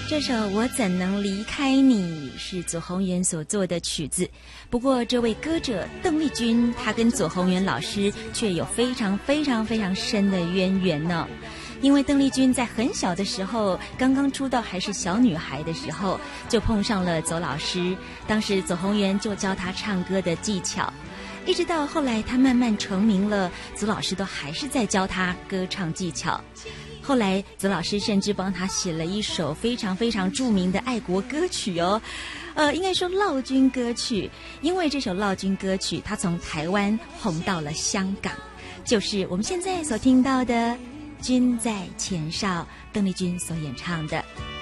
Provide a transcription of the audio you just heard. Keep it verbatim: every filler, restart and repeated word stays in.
这首《我怎能离开你》是左宏元所作的曲子，不过这位歌者邓丽君，她跟左宏元老师却有非常非常非常深的渊源呢。因为邓丽君在很小的时候，刚刚出道还是小女孩的时候，就碰上了左老师，当时左宏元就教她唱歌的技巧，一直到后来她慢慢成名了，左老师都还是在教她歌唱技巧。后来左老师甚至帮他写了一首非常非常著名的爱国歌曲哦，呃，应该说劳军歌曲，因为这首劳军歌曲它从台湾红到了香港，就是我们现在所听到的《君在前哨》，邓丽君所演唱的。